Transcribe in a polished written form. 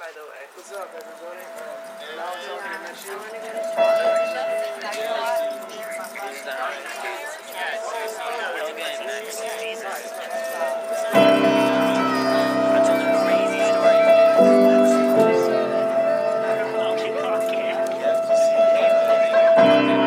by the way. What's up, everybody? Now I'm talking to miss you. He's the hardest kids. He'll get it next. I told him a crazy story. I'll keep talking.